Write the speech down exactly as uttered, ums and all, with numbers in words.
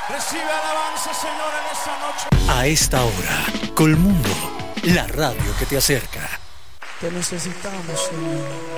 Recibe alabanza, Señor, en esta noche. A esta hora, Colmundo, la radio que te acerca. Te necesitamos, Señor.